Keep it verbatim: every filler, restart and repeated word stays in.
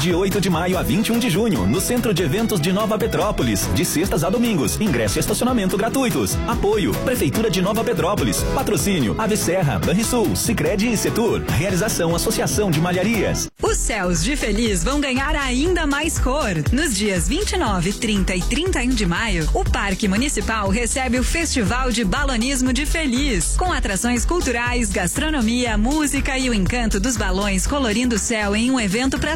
de oito de maio a vinte e um de junho, no Centro de Eventos de Nova Petrópolis, de sextas a domingos. Ingresso e estacionamento gratuitos. Apoio, Prefeitura de Nova Petrópolis. Patrocínio, Ave Serra, Banrisul, Sicredi e Setur. Realização, Associação de Malharias. Os céus de Feliz vão ganhar ainda mais cor. Nos dias vinte e nove, trinta e trinta e um de maio, o Parque Municipal recebe o Festival de Balonismo de Feliz, com atrações culturais, gastronomia, música e o encanto dos balões colorindo o céu em um evento para